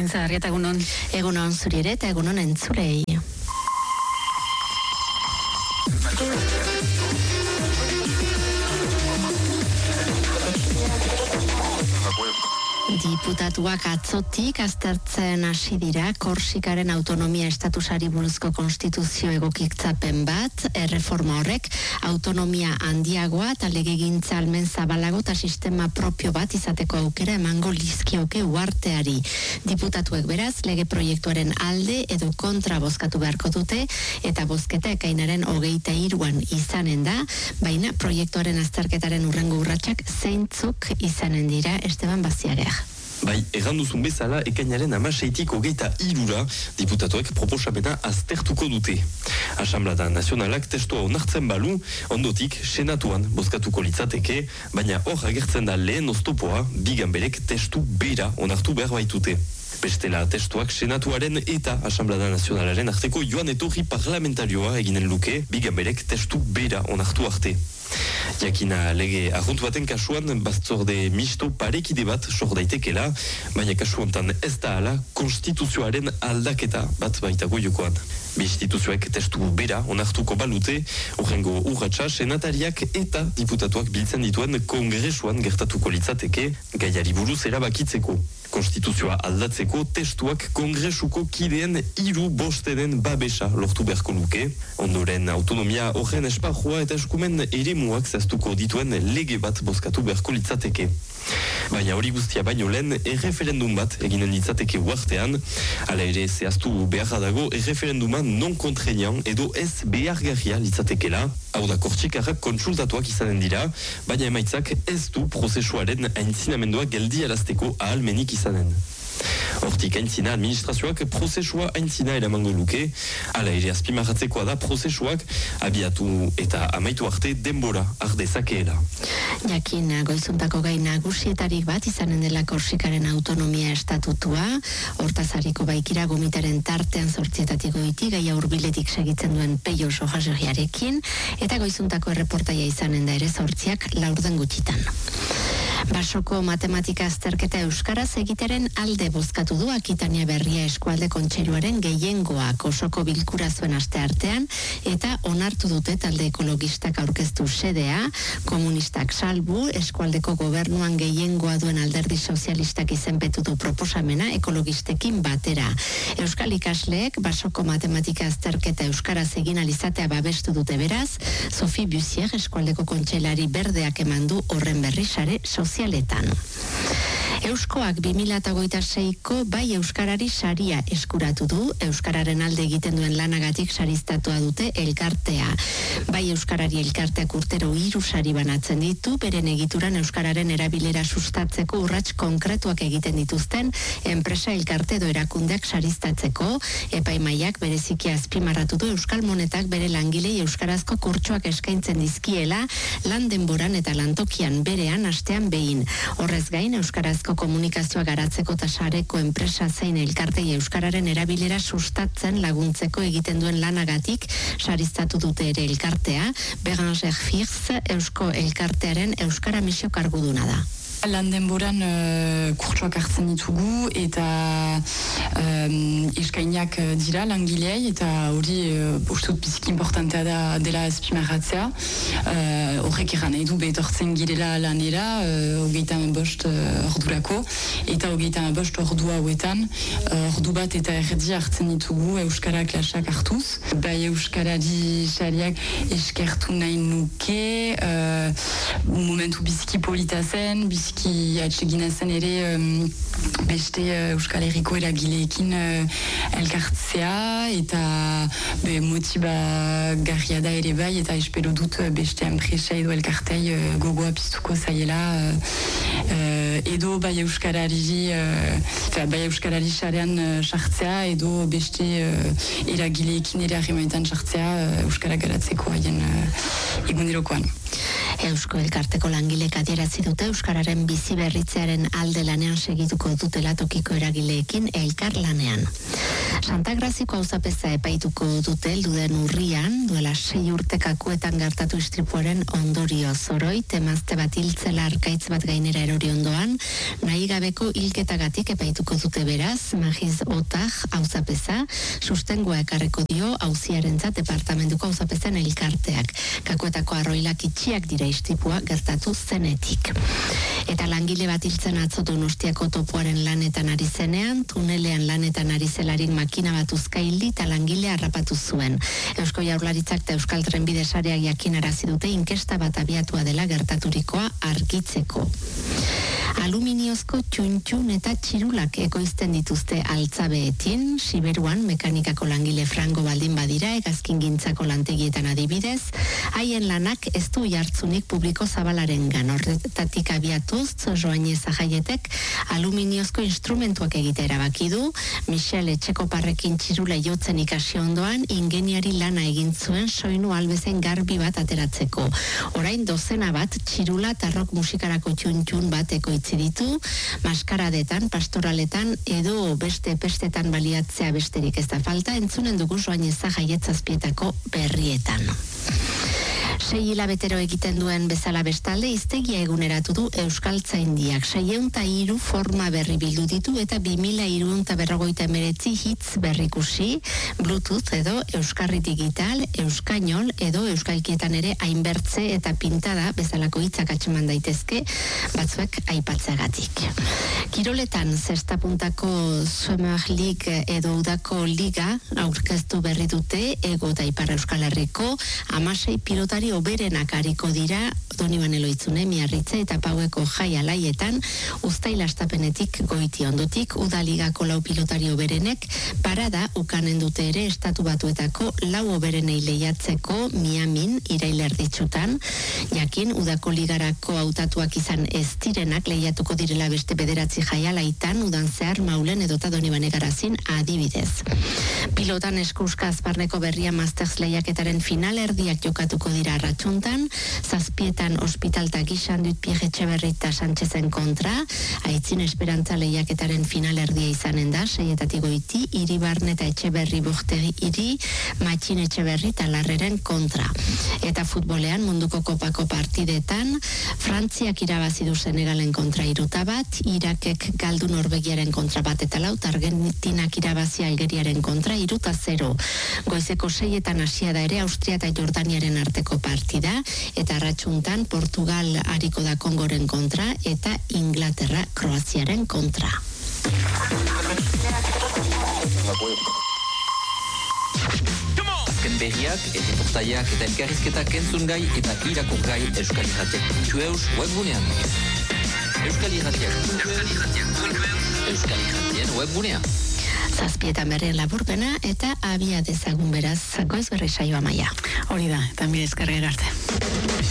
Aintzarri eta egunon zuri ere eta egunon entzulei. Diputatuak atzotik aztertzen hasi dira Korsikaren autonomia estatusari buruzko konstituzio egokitzapen bat, erreforma horrek autonomia handiagoa eta legegintza almen zabalago eta sistema propio bat izateko aukera emango lizkioke uarteari. Diputatuek beraz lege proiektuaren alde edo kontra bozkatu beharko dute eta bozketa ekainaren 23an izanen da, baina proiektuaren azterketaren hurrengo urratsak zeintzuk izanen dira. Esteban Baziager. Bai, erranduzun bezala, ekainaren 16tik 23ra diputatuek proposamena aztertuko dute. Asamblada Nazionalak testua onartzen balu, ondotik senatuan bozkatuko litzateke, baina hor agertzen da lehen oztopoa, bi ganberek testu bera onartu behar baitute. Bestela testuak senatuaren eta Asamblada Nazionalaren arteko joan etorri parlamentarioa eginen luke, bi ganberek testu bera onartu arte. Jakina lege arruntu baten kasuan batzorde misto parekide bat sor daitekela, baina kasu hontan ez da hala konstituzioaren aldaketa bat baitago jokoan. Bi instituzioek testu bera onartuko balute, urrengo urratsa senatariak eta diputatuak biltzen dituen kongresuan gertatuko litzateke gaiari buruz erabakitzeko. Konstituzioa aldatzeko testuak kongresuko kideen 3/5 babesa lortu beharko luke. Ondoren autonomia horren esparrua eta eskumen eremuak zaztuko dituen lege bat bozkatu beharko litzateke. Baina hori guztia baino lehen erreferendum bat eginen litzateke uartean, hala ere zehaztu beharra dago erreferenduma non kontrenian edo ez behargarria litzatekela, hau da Korsikarrak kontsultatuak izanen dira, baina emaitzak ez du prozesuaren aintzinamendua geldiarazteko ahalmenik izanen. Hortik aintzina administrazioak prozesua aintzina eramango luke, hala ere azpimarratzekoa da prozesuak abiatu eta amaitu arte denbora ardezakeela. Jakin goizuntako gai nagusietarik bat izanen dela Korsikaren autonomia estatutua, hortazariko baikira gomitaren tartean 8 goiti gaia hurbiletik segitzen duen Peio Sohaseriarekin, eta goizuntako erreportaia izanen da ere 8 laurden gutxitan. Basoko matematika azterketa euskaraz egiteren alde bozkatu du Akitania Berria eskualde kontseiluaren gehiengoak osoko bilkura zuen aste artean, eta onartu dute talde ekologistak aurkeztu sedea, komunistak salbu, eskualdeko gobernuan gehiengoa duen alderdi sozialistak izenpetu du proposamena ekologistekin batera. Euskal ikasleek basoko matematika azterketa euskaraz egin alizatea babestu dute beraz, Sophie Bussier eskualdeko kontseilari berdeak emandu horren berri sare sozialetan. Euskoak 2026ko bai euskarari saria eskuratu du, euskararen alde egiten duen lanagatik sariztatua dute elkartea. Bai euskarari elkarteak urtero 3 sari banatzen ditu, beren egituran euskararen erabilera sustatzeko urrats konkretuak egiten dituzten enpresa elkarte edo erakundeak sariztatzeko, epaimaiak bereziki azpimarratu du Euskal Monetak bere langilei euskarazko kurtsoak eskaintzen dizkiela lan denboran eta lantokian berean astean behin. Horrez gain, euskarazko komunikazioa garatzeko eta sareko enpresa zein elkartei euskararen erabilera sustatzen laguntzeko egiten duen lanagatik sariztatu dute ere elkartea. Beranger Firz, Eusko elkartearen euskara misio karguduna da. Lan denboran kurtsoak hartzen ditugu eta eskainiak dira langileei, eta hori ustut biziki importantea dela azpimarratzea. Horrek eran nahi du betortzen girela lanera 25 ordurako, eta 25 ordu hauetan ordu bat eta erdi hartzen ditugu euskara klasak hartuz. Bai euskarari sariak eskertu nahi nuke, momentu biziki polita zen, biziki atsegina zen ere beste Euskal Herriko eragileekin elkartzea, eta motibagarria da ere bai, eta espero dut beste enpresa edo elkartei gogoa piztuko zaiela, edo bai euskarari sarean sartzea, edo beste eragileekin ere harremanetan sartzea euskara garatzeko haien egunerokoan. Eusko Elkarteko langilek adierazi dute euskararen bizi berritzearen alde lanean segituko dutela tokiko eragileekin elkar lanean. Santa Graziko auzapeza epaituko dute helduden urrian, duela 6 urtekakuetan gertatu istripuaren ondorio zoroi, emazte bat hiltzela arkaitz bat gainera erori ondoan, nahi gabeko hilketagatik epaituko dute beraz, Magiz Otak auzapeza, sustengua ekarreko dio auziarentzat departamentuko auzapezen elkarteak. Kakuetako arroilak itxiak dira istripua gertatu zenetik. Eta langile bat hiltzen atzo Donostiako topoaren lanetan ari zenean, tunelean lanetan ari zelarik makina bat uzkaildi eta langile harrapatu zuen. Eusko Jaurlaritzak eta Euskal Trenbide Sareak jakinarazi dute inkesta bat abiatua dela gertaturikoa argitzeko. Aluminiozko txuntxun eta txirulak ekoizten dituzte altzabeetin, Siberuan mekanikako langile frango baldin badira, hegazkingintzako lantegietan adibidez, haien lanak ez du jartzunik publiko zabalarengan. Horretatik abiatuz, Joañez Ajaietek aluminiozko instrumentuak egite erabaki du, Michel Etxekoparrekin txirula jotzen ikasi ondoan, ingeniari lana egin zuen soinu albezen garbi bat ateratzeko. Orain dozena bat txirula eta rock musikarako txuntxun bat ekoitzi ditu, maskaradetan, pastoraletan edo beste pestetan baliatzea besterik ez da falta, entzunen dugu Joañez Ajaietazpietako berrietan. 6 hilabetero egiten duen bezala bestalde, hiztegia eguneratu du Euskaltzaindiak. 603 forma berri bildu ditu eta 2359 hitz berrikusi, Bluetooth edo Euskarri Digital, Euskainol edo Euskalkietan ere hainbertze eta pintada bezalako hitzak atxeman daitezke, batzuek aipatzeagatik. Kiroletan, zestapuntako Summer League edo udako liga aurkeztu berri dute, Ego eta Ipar Euskal Herriko 16 pilotari oberenak ariko dira Donibane Loitzune, Miarritze eta Paueko Jai Alaietan, uztail astapenetik goiti ondotik, udaligako 4 pilotari oberenek parada ukanen dute ere Estatu Batuetako 4 oberenei lehiatzeko Miamin irailerditzutan, jakin udako ligarako hautatuak izan ez direnak lehiatuko direla beste 9 Jai Alaitan, udan zehar Maulen edota Donibane Garazin adibidez. Pilotan Eskuska Azparneko Berria Masters lehiaketaren finalerdiak jokatuko dira arratsuntan, 7 Hospitalta Gixan dut Pierre Etxeberri eta Sánchezen kontra, Aitzin Esperantza lehiaketaren finalerdia izanen da, 6 goiti, Iribarne eta Etxeberri Bortegi Iri, Matxin Etxeberri eta Larreren kontra. Eta futbolean munduko kopako partidetan, Frantziak irabazi du Senegalen kontra 3-1, Irakek galdu Norvegiaren kontra 1-4, Argentinak irabazi Algeriaren kontra 3-0. Goizeko 6 hasia da ere Austria eta Jordaniaren arteko partida, eta arratsuntan Portugal ariko da Kongoren kontra eta Inglaterra Kroaziaren kontra. Azken berriak, erreportaiak eta elkarrizketak entzun gai eta irakur gai Euskal Irratiak.eus webgunean. Euskal Irratien webgunean. 7 berrien laburpena eta abia dezagun beraz, goiz berri saioa Maia. Hori da, eta mire eskerrer arte.